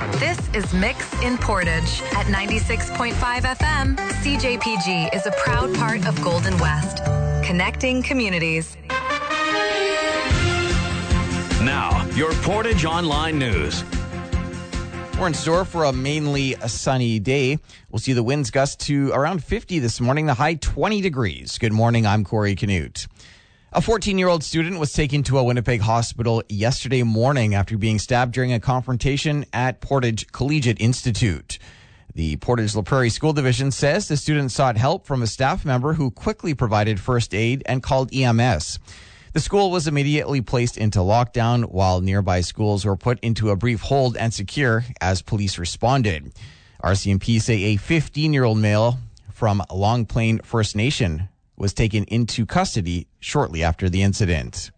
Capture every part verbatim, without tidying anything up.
This is Mix in Portage at ninety-six point five F M. C J P G is a proud part of Golden West, connecting communities. Now, your Portage Online News. We're in store for a mainly a sunny day. We'll see the winds gust to around fifty this morning, the high twenty degrees. Good morning, I'm Corey Canute. A fourteen-year-old student was taken to a Winnipeg hospital yesterday morning after being stabbed during a confrontation at Portage Collegiate Institute. The Portage La Prairie School Division says the student sought help from a staff member who quickly provided first aid and called E M S. The school was immediately placed into lockdown while nearby schools were put into a brief hold and secure as police responded. R C M P say a fifteen-year-old male from Long Plain First Nation was taken into custody shortly after the incident.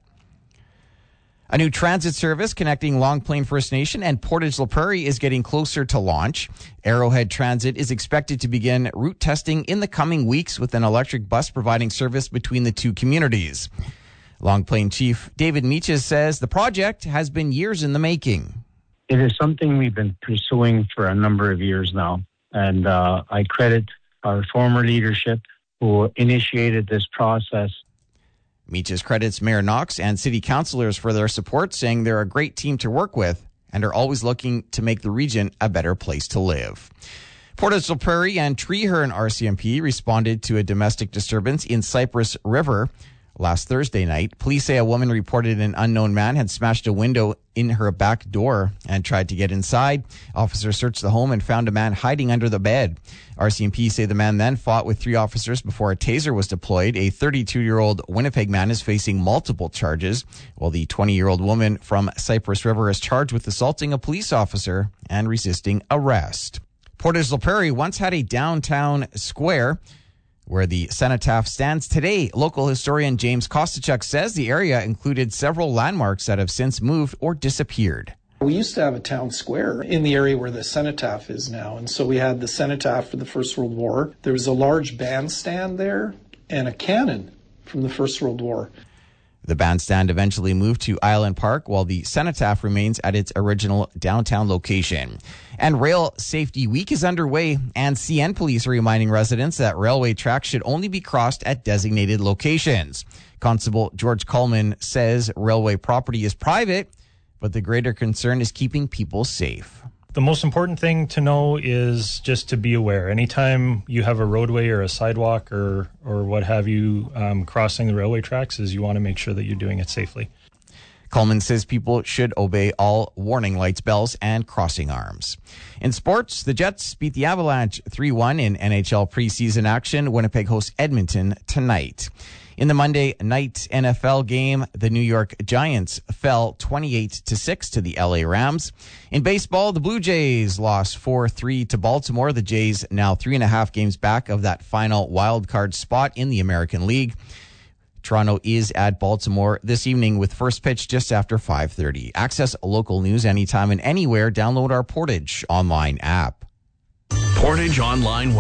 A new transit service connecting Long Plain First Nation and Portage La Prairie is getting closer to launch. Arrowhead Transit is expected to begin route testing in the coming weeks with an electric bus providing service between the two communities. Long Plain Chief David Meaches says the project has been years in the making. It is something we've been pursuing for a number of years now, and uh, I credit our former leadership who initiated this process. Meaches credits Mayor Knox and city councillors for their support, saying they're a great team to work with and are always looking to make the region a better place to live. Portage La Prairie and Treeherne R C M P responded to a domestic disturbance in Cypress River last Thursday night. Police say a woman reported an unknown man had smashed a window in her back door and tried to get inside. Officers searched the home and found a man hiding under the bed. R C M P say the man then fought with three officers before a taser was deployed. A thirty-two-year-old Winnipeg man is facing multiple charges, while the twenty-year-old woman from Cypress River is charged with assaulting a police officer and resisting arrest. Portage La Prairie once had a downtown square where the cenotaph stands today. Local historian James Kostachuk says the area included several landmarks that have since moved or disappeared. We used to have a town square in the area where the cenotaph is now, and so we had the cenotaph for the First World War. There was a large bandstand there and a cannon from the First World War. The bandstand eventually moved to Island Park, while the cenotaph remains at its original downtown location. And Rail Safety Week is underway, and C N Police are reminding residents that railway tracks should only be crossed at designated locations. Constable George Coleman says railway property is private, but the greater concern is keeping people safe. The most important thing to know is just to be aware. Anytime you have a roadway or a sidewalk or or what have you um, crossing the railway tracks, is you want to make sure that you're doing it safely. Coleman says people should obey all warning lights, bells, and crossing arms. In sports, the Jets beat the Avalanche three one in N H L preseason action. Winnipeg hosts Edmonton tonight. In the Monday night N F L game, the New York Giants fell twenty-eight to six to the L A Rams. In baseball, the Blue Jays lost four three to Baltimore. The Jays now three and a half games back of that final wild card spot in the American League. Toronto is at Baltimore this evening with first pitch just after five thirty. Access local news anytime and anywhere. Download our Portage Online app. Portage Online